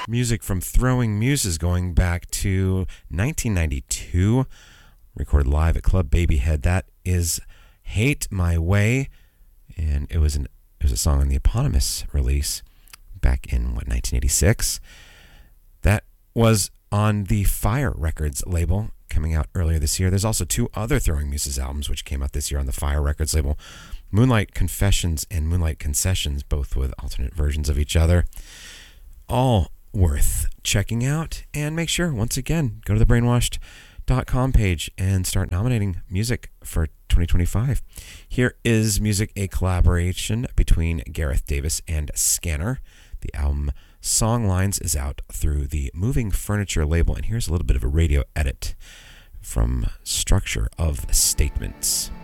Music from Throwing Muses going back to 1992, recorded live at Club Babyhead. That is Hate My Way, and it was a song on the eponymous release back in 1986. That was on the Fire Records label, coming out earlier this year. There's also two other Throwing Muses albums which came out this year on the Fire Records label, Moonlight Confessions and Moonlight Concessions, both with alternate versions of each other. All worth checking out, and make sure, once again, go to the brainwashed.com page and start nominating music for 2025. Here is music, a collaboration between Gareth Davis and Scanner. The album Songlines is out through the Moving Furniture label, and here's a little bit of a radio edit from Structure of Statements.